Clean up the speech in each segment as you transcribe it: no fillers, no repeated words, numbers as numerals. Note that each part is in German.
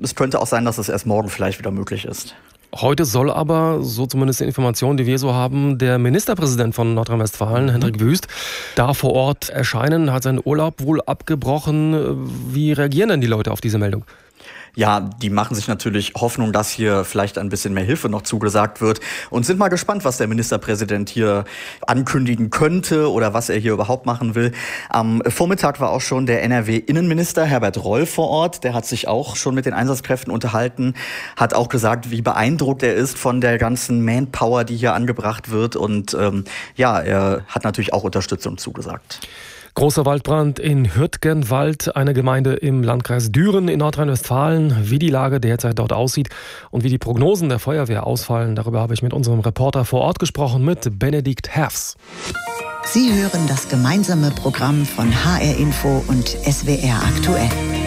Es könnte auch sein, dass es erst morgen vielleicht wieder möglich ist. Heute soll aber, so zumindest die Informationen, die wir so haben, der Ministerpräsident von Nordrhein-Westfalen, Hendrik Wüst, da vor Ort erscheinen, hat seinen Urlaub wohl abgebrochen. Wie reagieren denn die Leute auf diese Meldung? Ja, die machen sich natürlich Hoffnung, dass hier vielleicht ein bisschen mehr Hilfe noch zugesagt wird und sind mal gespannt, was der Ministerpräsident hier ankündigen könnte oder was er hier überhaupt machen will. Am Vormittag war auch schon der NRW-Innenminister Herbert Reul vor Ort. Der hat sich auch schon mit den Einsatzkräften unterhalten, hat auch gesagt, wie beeindruckt er ist von der ganzen Manpower, die hier angebracht wird. Und er hat natürlich auch Unterstützung zugesagt. Großer Waldbrand in Hürtgenwald, eine Gemeinde im Landkreis Düren in Nordrhein-Westfalen. Wie die Lage derzeit dort aussieht und wie die Prognosen der Feuerwehr ausfallen, darüber habe ich mit unserem Reporter vor Ort gesprochen, mit Benedikt Herfs. Sie hören das gemeinsame Programm von HR Info und SWR aktuell.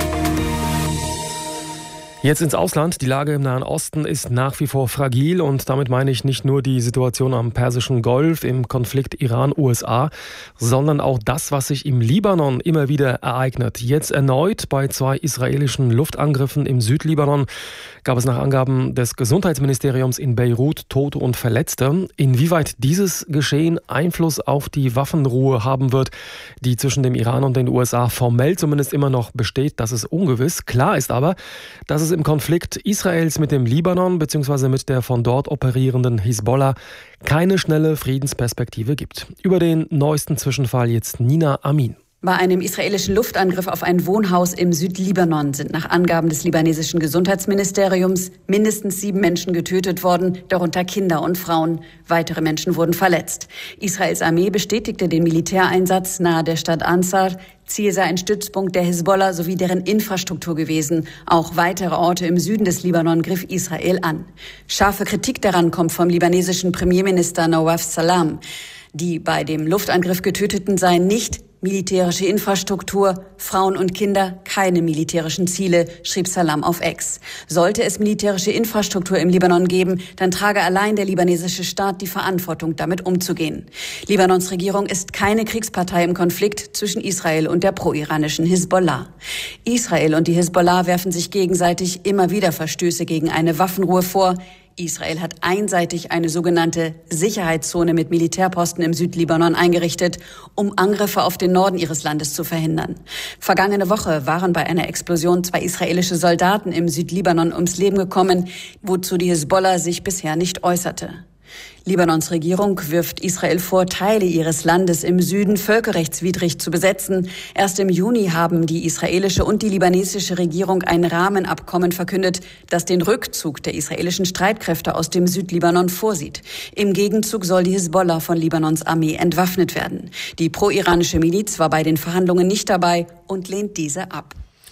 Jetzt ins Ausland. Die Lage im Nahen Osten ist nach wie vor fragil und damit meine ich nicht nur die Situation am Persischen Golf im Konflikt Iran-USA, sondern auch das, was sich im Libanon immer wieder ereignet. Jetzt erneut bei 2 israelischen Luftangriffen im Südlibanon gab es nach Angaben des Gesundheitsministeriums in Beirut Tote und Verletzte. Inwieweit dieses Geschehen Einfluss auf die Waffenruhe haben wird, die zwischen dem Iran und den USA formell zumindest immer noch besteht, das ist ungewiss. Klar ist aber, dass es im Konflikt Israels mit dem Libanon bzw. mit der von dort operierenden Hisbollah keine schnelle Friedensperspektive gibt. Über den neuesten Zwischenfall jetzt Nina Amin. Bei einem israelischen Luftangriff auf ein Wohnhaus im Südlibanon sind nach Angaben des libanesischen Gesundheitsministeriums mindestens 7 Menschen getötet worden, darunter Kinder und Frauen. Weitere Menschen wurden verletzt. Israels Armee bestätigte den Militäreinsatz nahe der Stadt Ansar. Ziel sei ein Stützpunkt der Hisbollah sowie deren Infrastruktur gewesen. Auch weitere Orte im Süden des Libanon griff Israel an. Scharfe Kritik daran kommt vom libanesischen Premierminister Nawaf Salam. Die bei dem Luftangriff Getöteten seien nicht militärische Infrastruktur, Frauen und Kinder, keine militärischen Ziele, schrieb Salam auf X. Sollte es militärische Infrastruktur im Libanon geben, dann trage allein der libanesische Staat die Verantwortung, damit umzugehen. Libanons Regierung ist keine Kriegspartei im Konflikt zwischen Israel und der pro-iranischen Hisbollah. Israel und die Hisbollah werfen sich gegenseitig immer wieder Verstöße gegen eine Waffenruhe vor. Israel hat einseitig eine sogenannte Sicherheitszone mit Militärposten im Südlibanon eingerichtet, um Angriffe auf den Norden ihres Landes zu verhindern. Vergangene Woche waren bei einer Explosion 2 israelische Soldaten im Südlibanon ums Leben gekommen, wozu die Hisbollah sich bisher nicht äußerte. Libanons Regierung wirft Israel vor, Teile ihres Landes im Süden völkerrechtswidrig zu besetzen. Erst im Juni haben die israelische und die libanesische Regierung ein Rahmenabkommen verkündet, das den Rückzug der israelischen Streitkräfte aus dem Südlibanon vorsieht. Im Gegenzug soll die Hisbollah von Libanons Armee entwaffnet werden. Die pro-iranische Miliz war bei den Verhandlungen nicht dabei und lehnt diese ab.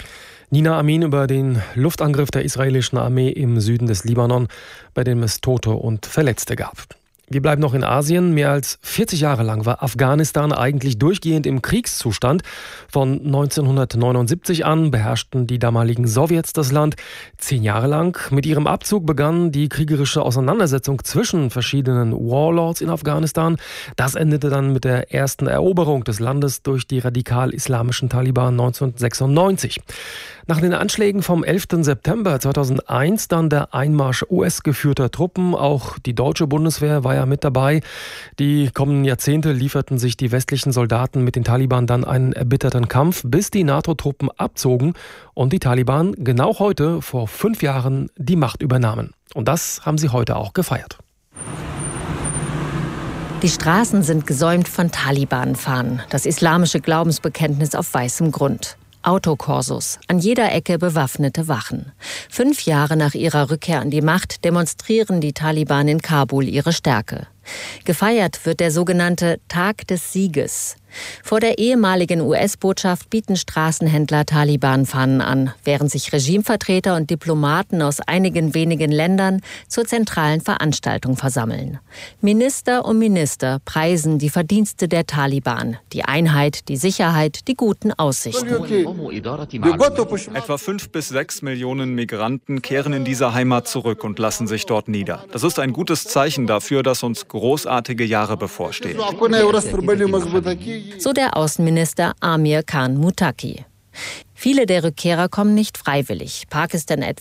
Nina Amin über den Luftangriff der israelischen Armee im Süden des Libanon, bei dem es Tote und Verletzte gab. Wir bleiben noch in Asien. Mehr als 40 Jahre lang war Afghanistan eigentlich durchgehend im Kriegszustand. Von 1979 an beherrschten die damaligen Sowjets das Land 10 Jahre lang. Mit ihrem Abzug begann die kriegerische Auseinandersetzung zwischen verschiedenen Warlords in Afghanistan. Das endete dann mit der ersten Eroberung des Landes durch die radikal-islamischen Taliban 1996. Nach den Anschlägen vom 11. September 2001 dann der Einmarsch US-geführter Truppen. Auch die deutsche Bundeswehr war ja mit dabei. Die kommenden Jahrzehnte lieferten sich die westlichen Soldaten mit den Taliban dann einen erbitterten Kampf, bis die NATO-Truppen abzogen und die Taliban genau heute, vor 5 Jahren, die Macht übernahmen. Und das haben sie heute auch gefeiert. Die Straßen sind gesäumt von Taliban-Fahnen, das islamische Glaubensbekenntnis auf weißem Grund. Autokorsos, an jeder Ecke bewaffnete Wachen. 5 Jahre nach ihrer Rückkehr an die Macht demonstrieren die Taliban in Kabul ihre Stärke. Gefeiert wird der sogenannte Tag des Sieges. Vor der ehemaligen US-Botschaft bieten Straßenhändler Taliban-Fahnen an, während sich Regimevertreter und Diplomaten aus einigen wenigen Ländern zur zentralen Veranstaltung versammeln. Minister um Minister preisen die Verdienste der Taliban, die Einheit, die Sicherheit, die guten Aussichten. Etwa 5 bis 6 Millionen Migranten kehren in diese Heimat zurück und lassen sich dort nieder. Das ist ein gutes Zeichen dafür, dass uns großartige Jahre bevorstehen. So der Außenminister Amir Khan Muttaqi. Viele der Rückkehrer kommen nicht freiwillig. Pakistan etwa